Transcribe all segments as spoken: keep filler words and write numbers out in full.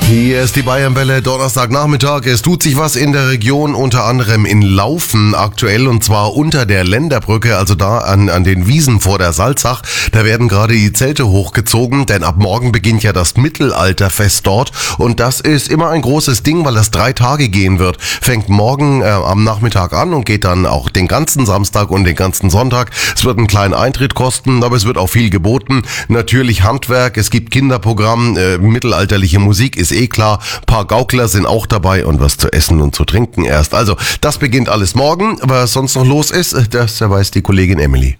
Hier ist die Bayernwelle, Donnerstagnachmittag. Es tut sich was in der Region, unter anderem in Laufen aktuell, und zwar unter der Länderbrücke, also da an, an den Wiesen vor der Salzach. Da werden gerade die Zelte hochgezogen, denn ab morgen beginnt ja das Mittelalterfest dort, und das ist immer ein großes Ding, weil das drei Tage gehen wird. Fängt morgen äh, am Nachmittag an und geht dann auch den ganzen Samstag und den ganzen Sonntag. Es wird einen kleinen Eintritt kosten, aber es wird auch viel geboten. Natürlich Handwerk, es gibt Kinderprogramm, äh, mittelalterliche Musik ist eh klar, paar Gaukler sind auch dabei und was zu essen und zu trinken erst. Also, das beginnt alles morgen. Was sonst noch los ist, das weiß die Kollegin Emily.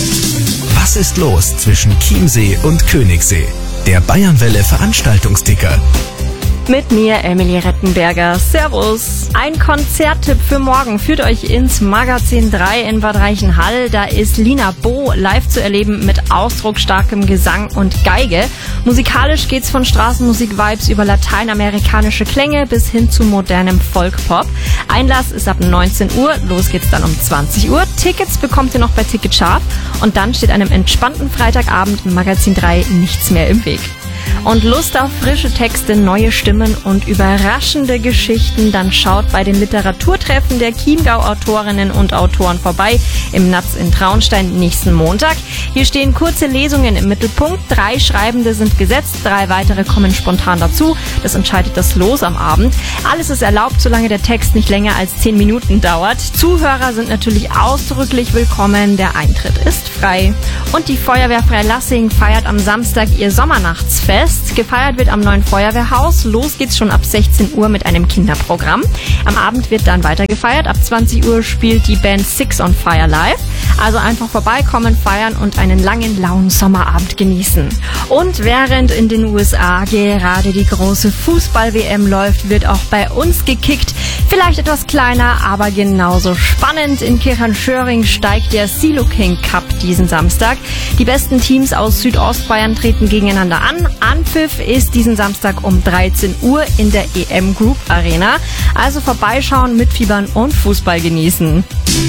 Was ist los zwischen Chiemsee und Königssee? Der Bayernwelle Veranstaltungsticker. Mit mir, Emily Rettenberger. Servus. Ein Konzerttipp für morgen führt euch ins Magazin drei in Bad Reichenhall. Da ist Lina Bo live zu erleben mit ausdrucksstarkem Gesang und Geige. Musikalisch geht's von Straßenmusik-Vibes über lateinamerikanische Klänge bis hin zu modernem Folk-Pop. Einlass ist ab neunzehn Uhr, los geht's dann um zwanzig Uhr. Tickets bekommt ihr noch bei Ticketsharp, und dann steht einem entspannten Freitagabend im Magazin drei nichts mehr im Weg. Und Lust auf frische Texte, neue Stimmen und überraschende Geschichten? Dann schaut bei den Literaturtreffen der Chiemgau-Autorinnen und Autoren vorbei im Natz in Traunstein nächsten Montag. Hier stehen kurze Lesungen im Mittelpunkt. Drei Schreibende sind gesetzt, drei weitere kommen spontan dazu. Das entscheidet das Los am Abend. Alles ist erlaubt, solange der Text nicht länger als zehn Minuten dauert. Zuhörer sind natürlich ausdrücklich willkommen. Der Eintritt ist frei. Und die Feuerwehr Freilassing feiert am Samstag ihr Sommernachtsfest. Gefeiert wird am neuen Feuerwehrhaus. Los geht's schon ab sechzehn Uhr mit einem Kinderprogramm. Am Abend wird dann weiter gefeiert. Ab zwanzig Uhr spielt die Band Six on Fire live. Also einfach vorbeikommen, feiern und einen langen, lauen Sommerabend genießen. Und während in den U S A gerade die große Fußball-W M läuft, wird auch bei uns gekickt. Vielleicht etwas kleiner, aber genauso spannend. In Kirchhern-Schöring steigt der Silo King Cup diesen Samstag. Die besten Teams aus Südostbayern treten gegeneinander an. Anpfiff ist diesen Samstag um dreizehn Uhr in der E M Group Arena. Also vorbeischauen, mitfiebern und Fußball genießen.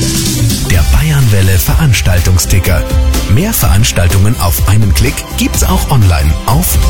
Der Bayernwelle Veranstaltungsticker. Mehr Veranstaltungen auf einen Klick gibt's auch online auf